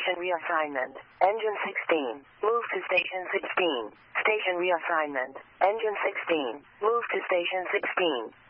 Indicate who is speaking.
Speaker 1: Station reassignment. Engine 16. Move to Station 16. Station reassignment. Engine 16. Move to Station 16.